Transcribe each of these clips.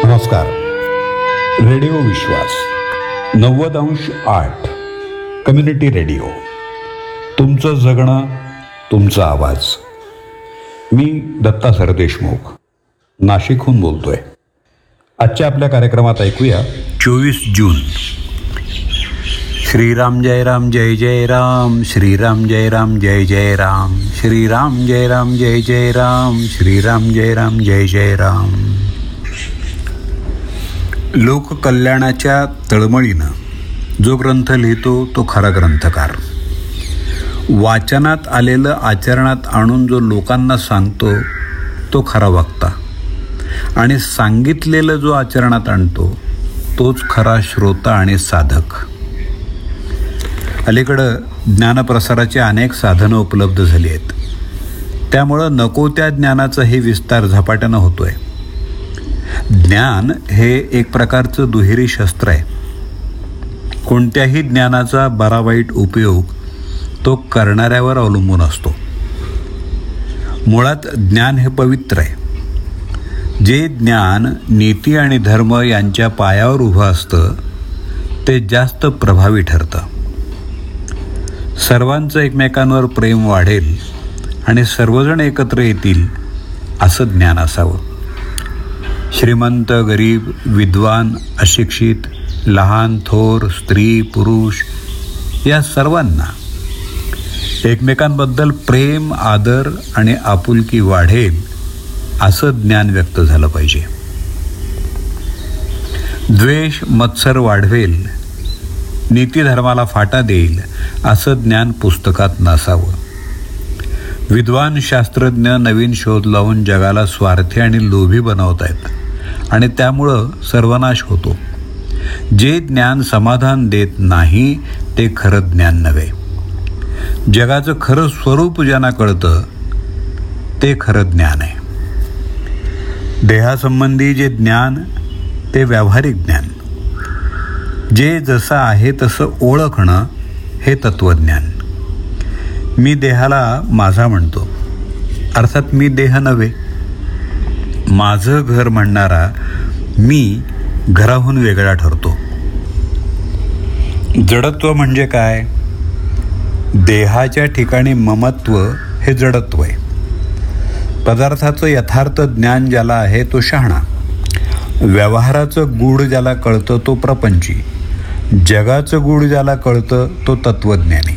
नमस्कार. रेडिओ विश्वास 90.8 community radio. तुमचं जगणं, तुमचा आवाज. मी दत्ता सरदेशमुख नाशिकहून बोलतोय. आजच्या आपल्या कार्यक्रमात ऐकूया 24 जून. श्रीराम जय राम जय जय राम, श्रीराम जय राम जय जय राम, श्रीराम जय राम जय जय राम, श्रीराम जय राम जय जय राम. लोककल्याणाच्या तळमळीनं जो ग्रंथ लिहितो तो खरा ग्रंथकार. वाचनात आलेलं आचरणात आणून जो लोकांना सांगतो तो खरा वक्ता. आणि सांगितलेलं जो आचरणात आणतो तोच खरा श्रोता आणि साधक. अलीकडं ज्ञानप्रसाराची अनेक साधनं उपलब्ध झाली आहेत. त्यामुळं नको त्या ज्ञानाचाही विस्तार झपाट्यानं होतोय. ज्ञान हे एक प्रकारचं दुहेरी शस्त्र आहे. कोणत्याही ज्ञानाचा बरा वाईट उपयोग तो करणाऱ्यावर अवलंबून असतो. मुळात ज्ञान हे पवित्र आहे. जे ज्ञान नीती आणि धर्म यांच्या पायावर उभं असतं ते जास्त प्रभावी ठरतं. सर्वांचं एकमेकांवर प्रेम वाढेल आणि सर्वजण एकत्र येतील असं ज्ञान असावं. श्रीमंत गरीब, विद्वान अशिक्षित, लहान थोर, स्त्री पुरुष या सर्वांना एकमेकांबद्दल प्रेम, आदर आणि आपुलकी वाढेल असं ज्ञान व्यक्त झालं पाहिजे. द्वेष, मत्सर वाढवेल, नीतिधर्माला फाटा देईल असं ज्ञान पुस्तकात नसावं. विद्वान शास्त्रज्ञ नवीन शोध लावून जगाला स्वार्थी आणि लोभी बनवत आहेत आणि त्यामुळं सर्वनाश होतो. जे ज्ञान समाधान देत नाही ते खरं ज्ञान नव्हे. जगाचं खरं स्वरूप ज्यांना कळतं ते खरं ज्ञान आहे. देहासंबंधी जे ज्ञान ते व्यावहारिक ज्ञान. जे जसं आहे तसं ओळखणं हे तत्वज्ञान. मी देहाला माझा म्हणतो, अर्थात मी देह नव्हे. माझं घर म्हणणारा मी घराहून वेगळा ठरतो. जडत्व म्हणजे काय? देहाच्या ठिकाणी ममत्व हे जडत्व आहे. पदार्थाचं यथार्थ ज्ञान ज्याला आहे तो शहाणा. व्यवहाराचं गूढ ज्याला कळतं तो प्रपंची. जगाचं गूढ ज्याला कळतं तो तत्वज्ञानी.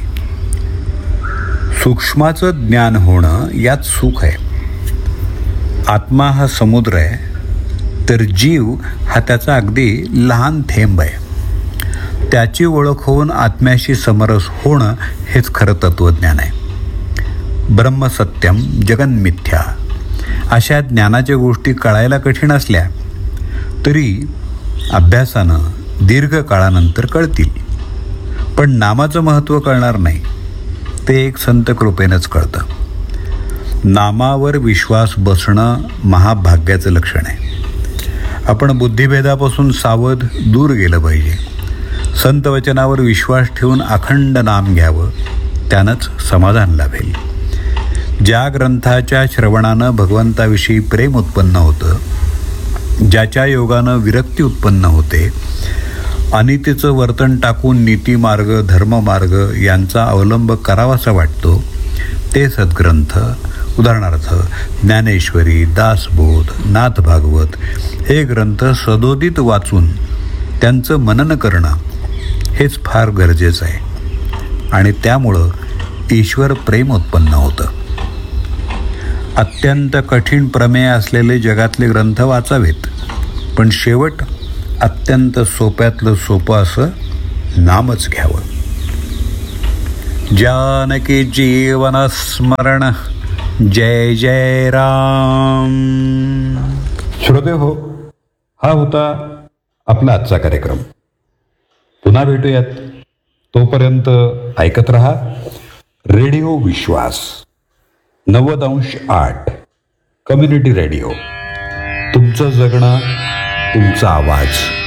सूक्ष्माचं ज्ञान होणं यात सुख आहे. आत्मा हा समुद्र आहे तर जीव हा त्याचा अगदी लहान थेंब आहे. त्याची ओळख होऊन आत्म्याशी समरस होणं हेच खरं तत्वज्ञान आहे. ब्रह्मसत्यम जगन्मिथ्या अशा ज्ञानाच्या गोष्टी कळायला कठीण असल्या तरी अभ्यासानं दीर्घ काळानंतर कळतील. पण नामाचं महत्त्व कळणार नाही. ते एक संत कृपेनंच कळतं. नामावर विश्वास बसणं महाभाग्याचं लक्षण आहे. आपण बुद्धिभेदापासून सावध दूर गेलं पाहिजे. संत वचनावर विश्वास ठेवून अखंड नाम घ्यावं, त्यानंच समाधान लाभेल. ज्या ग्रंथाच्या श्रवणानं भगवंताविषयी प्रेम उत्पन्न होतं, ज्याच्या योगानं विरक्ती उत्पन्न होते, अनितीचं वर्तन टाकून नीतिमार्ग, धर्ममार्ग यांचा अवलंब करावासा वाटतो ते सद्ग्रंथ, उदाहरणार्थ ज्ञानेश्वरी, दासबोध, नाथ भागवत हे ग्रंथ सदोदित वाचून त्यांचं मनन करणं हेच फार गरजेचं आहे. आणि त्यामुळं ईश्वर प्रेम उत्पन्न होतं. अत्यंत कठीण प्रमेय असलेले जगातले ग्रंथ वाचावेत, पण शेवट अत्यंत सोप्यातलं सोपं असं नामच घ्यावं. जानकी जीवन स्मरण जय जय राम. श्रोते हो, हा होता आपला आजचा कार्यक्रम. पुन्हा भेटूयात. तोपर्यंत ऐकत रहा रेडिओ विश्वास 90.8 कम्युनिटी रेडिओ. तुमचं जगणं, तुमचा आवाज.